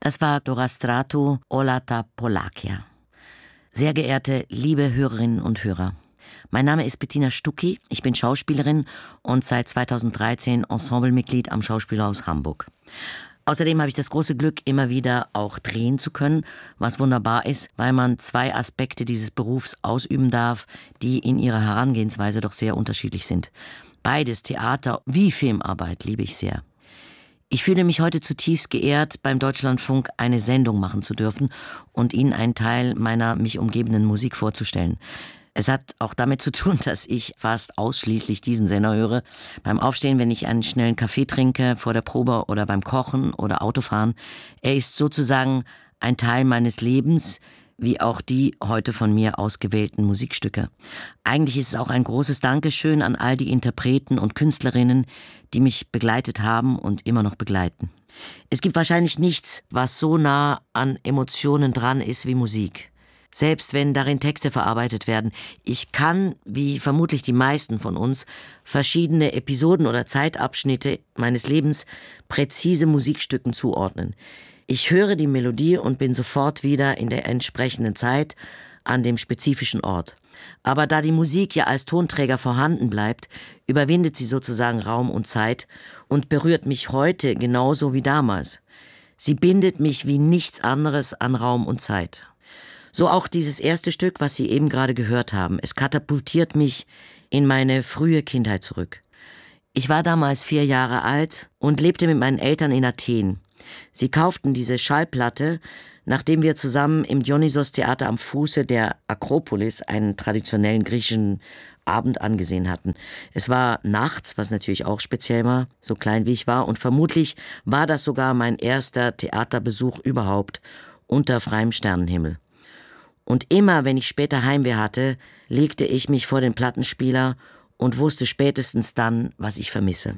Das war Dora Strato, Olata Polakia. Sehr geehrte, liebe Hörerinnen und Hörer, mein Name ist Bettina Stucki, ich bin Schauspielerin und seit 2013 Ensemblemitglied am Schauspielhaus Hamburg. Außerdem habe ich das große Glück, immer wieder auch drehen zu können, was wunderbar ist, weil man 2 Aspekte dieses Berufs ausüben darf, die in ihrer Herangehensweise doch sehr unterschiedlich sind. Beides, Theater wie Filmarbeit, liebe ich sehr. Ich fühle mich heute zutiefst geehrt, beim Deutschlandfunk eine Sendung machen zu dürfen und Ihnen einen Teil meiner mich umgebenden Musik vorzustellen. Es hat auch damit zu tun, dass ich fast ausschließlich diesen Sender höre. Beim Aufstehen, wenn ich einen schnellen Kaffee trinke, vor der Probe oder beim Kochen oder Autofahren. Er ist sozusagen ein Teil meines Lebens, wie auch die heute von mir ausgewählten Musikstücke. Eigentlich ist es auch ein großes Dankeschön an all die Interpreten und Künstlerinnen, die mich begleitet haben und immer noch begleiten. Es gibt wahrscheinlich nichts, was so nah an Emotionen dran ist wie Musik. Selbst wenn darin Texte verarbeitet werden. Ich kann, wie vermutlich die meisten von uns, verschiedene Episoden oder Zeitabschnitte meines Lebens präzise Musikstücken zuordnen. Ich höre die Melodie und bin sofort wieder in der entsprechenden Zeit an dem spezifischen Ort. Aber da die Musik ja als Tonträger vorhanden bleibt, überwindet sie sozusagen Raum und Zeit und berührt mich heute genauso wie damals. Sie bindet mich wie nichts anderes an Raum und Zeit. So auch dieses erste Stück, was Sie eben gerade gehört haben. Es katapultiert mich in meine frühe Kindheit zurück. Ich war damals 4 Jahre alt und lebte mit meinen Eltern in Athen. Sie kauften diese Schallplatte, nachdem wir zusammen im Dionysos-Theater am Fuße der Akropolis einen traditionellen griechischen Abend angesehen hatten. Es war nachts, was natürlich auch speziell war, so klein wie ich war, und vermutlich war das sogar mein erster Theaterbesuch überhaupt unter freiem Sternenhimmel. Und immer, wenn ich später Heimweh hatte, legte ich mich vor den Plattenspieler und wusste spätestens dann, was ich vermisse.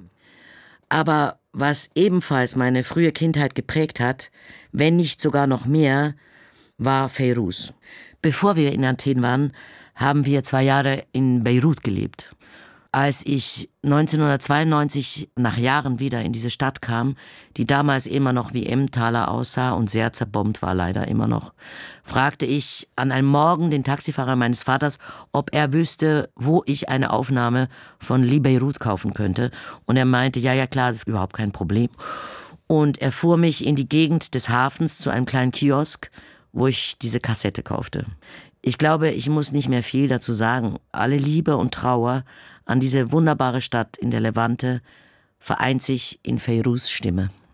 Aber was ebenfalls meine frühe Kindheit geprägt hat, wenn nicht sogar noch mehr, war Feiruz. Bevor wir in Athen waren, haben wir 2 Jahre in Beirut gelebt. Als ich 1992 nach Jahren wieder in diese Stadt kam, die damals immer noch wie Emmentaler aussah und sehr zerbombt war leider immer noch, fragte ich an einem Morgen den Taxifahrer meines Vaters, ob er wüsste, wo ich eine Aufnahme von Li Beirut kaufen könnte. Und er meinte, ja klar, das ist überhaupt kein Problem. Und er fuhr mich in die Gegend des Hafens zu einem kleinen Kiosk, wo ich diese Kassette kaufte. Ich glaube, ich muss nicht mehr viel dazu sagen. Alle Liebe und Trauer an diese wunderbare Stadt in der Levante vereint sich in Feiruz' Stimme.